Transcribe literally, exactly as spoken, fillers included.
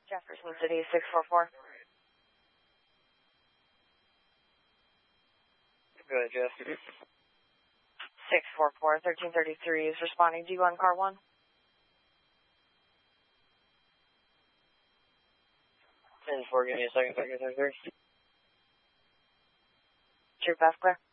Jefferson City, six four four. Go ahead, Jeff. six four four, thirteen thirty-three is responding to you on car one. ten four, give me a second, thirteen thirty-three. True pass clear.